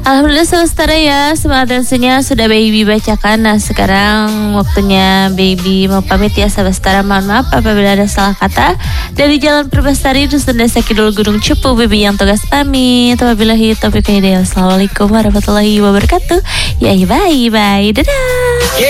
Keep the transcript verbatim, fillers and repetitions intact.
Alhamdulillah selesai ya. Semua atensinya sudah Baby bacakan. Nah sekarang waktunya Baby mau pamit ya sahabat Setara. Mohon maaf apabila ada salah kata. Dari Jalan Purbastari Dusun Desa Kidul Gunung Cepu, Baby yang tugas pamit. Wabillahi taufiq wal hidayah. Assalamualaikum warahmatullahi wabarakatuh. Ya bye bye. Dadah.